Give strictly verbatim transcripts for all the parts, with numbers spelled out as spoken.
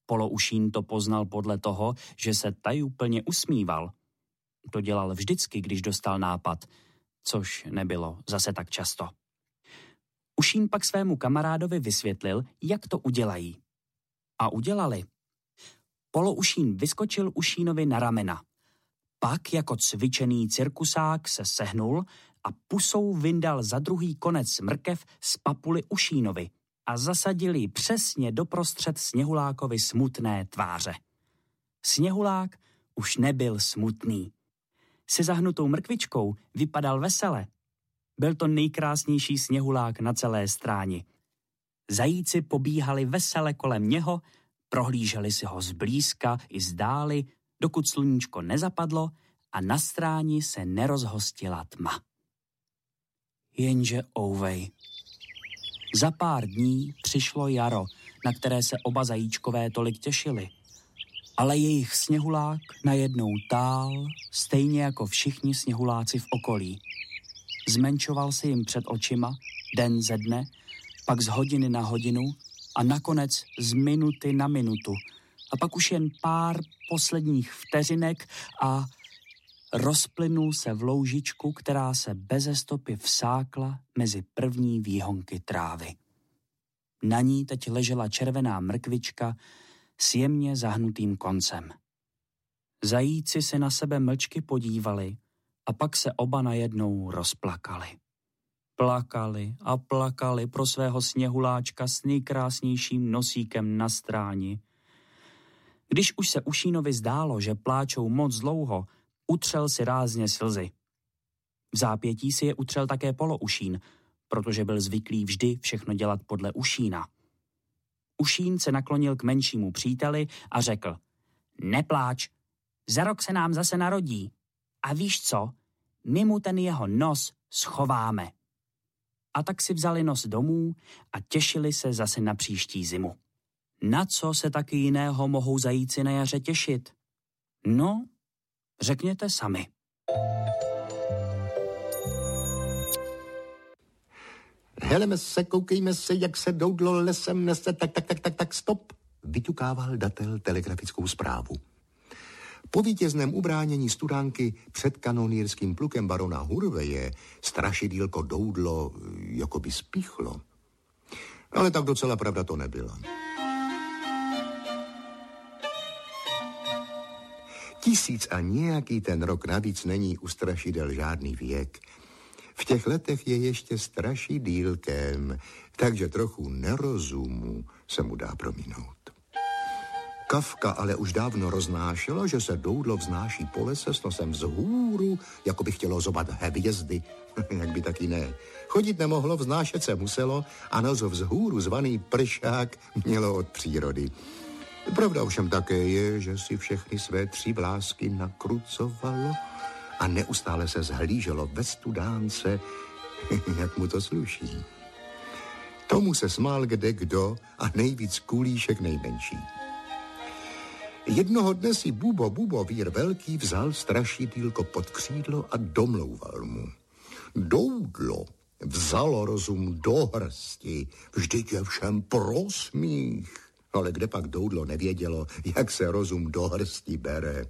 Poloušín to poznal podle toho, že se tajuplně usmíval. To dělal vždycky, když dostal nápad, což nebylo zase tak často. Ušín pak svému kamarádovi vysvětlil, jak to udělají. A udělali. Poloušín vyskočil Ušínovi na ramena. Pak jako cvičený cirkusák se sehnul a pusou vyndal za druhý konec mrkev z papuly Ušínovi a zasadil ji přesně doprostřed Sněhulákovi smutné tváře. Sněhulák už nebyl smutný. Se zahnutou mrkvičkou vypadal vesele. Byl to nejkrásnější Sněhulák na celé stráni. Zajíci pobíhali vesele kolem něho, prohlíželi si ho zblízka i zdáli, dokud sluníčko nezapadlo a na stráni se nerozhostila tma. Jenže ouvej. Za pár dní přišlo jaro, na které se oba zajíčkové tolik těšili. Ale jejich Sněhulák najednou tál, stejně jako všichni sněhuláci v okolí. Zmenšoval se jim před očima, den ze dne, pak z hodiny na hodinu a nakonec z minuty na minutu. A pak už jen pár posledních vteřinek a rozplynul se v loužičku, která se beze stopy vsákla mezi první výhonky trávy. Na ní teď ležela červená mrkvička s jemně zahnutým koncem. Zajíci se na sebe mlčky podívali a pak se oba najednou rozplakali. Plakali a plakali pro svého Sněhuláčka s nejkrásnějším nosíkem na stráni. Když už se Ušínovi zdálo, že pláčou moc dlouho, utřel si rázně slzy. V zápětí si je utřel také Poloušín, protože byl zvyklý vždy všechno dělat podle Ušína. Ušín se naklonil k menšímu příteli a řekl: Nepláč, za rok se nám zase narodí. A víš co, my mu ten jeho nos schováme. A tak si vzali nos domů a těšili se zase na příští zimu. Na co se taky jiného mohou zajíci na jaře těšit? No, řekněte sami. Heleme se, koukejme se, jak se doudlo lesem nese, tak, tak, tak, tak, tak, stop, vyťukával datel telegrafickou zprávu. Po vítězném ubránění studánky před kanonýrským plukem barona Hurveje strašidýlko doudlo, jako by spichlo. Ale tak docela pravda to nebyla. Tisíc a nějaký ten rok navíc není u strašidel žádný věk. V těch letech je ještě strašidýlkem, takže trochu nerozumu se mu dá prominout. Kafka ale už dávno roznášela, že se doudlo vznáší po lese s nosem vzhůru, jako by chtělo zobat hvězdy. Jak by taky ne. Chodit nemohlo, vznášet se muselo a nos vzhůru zvaný pršák mělo od přírody. Pravda ovšem také je, že si všechny své tři vlásky nakrucovalo a neustále se zhlíželo ve studánce, jak mu to sluší. Tomu se smál kde kdo a nejvíc Kulíšek nejmenší. Jednoho dne si Bubo Bubo vír velký vzal strašidýlko pod křídlo a domlouval mu. Doudlo vzalo rozum do hrsti, vždyť je všem prosmích. Ale kde pak doudlo nevědělo, jak se rozum do hrsti bere.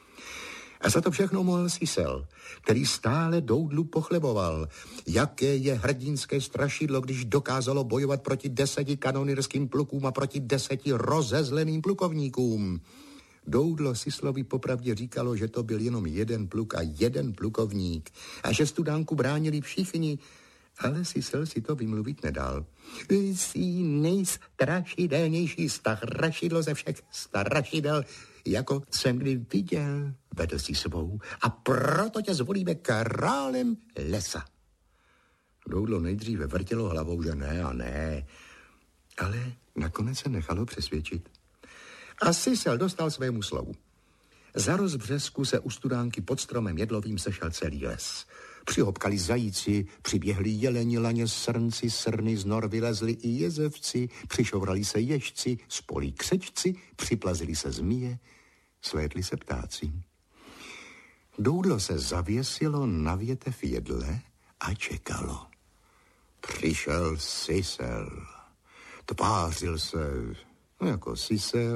A za to všechno mohl Sisel, který stále doudlu pochleboval, jaké je hrdinské strašidlo, když dokázalo bojovat proti deseti kanonýrským plukům a proti deseti rozezleným plukovníkům. Doudlo Sislovi popravdě říkalo, že to byl jenom jeden pluk a jeden plukovník a že studánku bránili všichni, ale Sisel si to vymluvit nedal. Jsi nejstrašidelnější strašidlo ze všech strašidel, jako jsem kdy viděl, vedl si svou, a proto tě zvolíme králem lesa. Doudlo nejdříve vrtělo hlavou, že ne a ne, ale nakonec se nechalo přesvědčit. A Sisel dostal svému slovu. Za rozbřesku se u studánky pod stromem jedlovým sešel celý les. Přihopkali zajíci, přiběhli jeleni, laně, srnci, srny, z nor vylezli i jezevci, přišovrali se ježci, spolí křečci, připlazili se zmije, slétli se ptáci. Doudlo se zavěsilo na větev jedle a čekalo. Přišel Sisel. Tvářil se, no jako Sisel,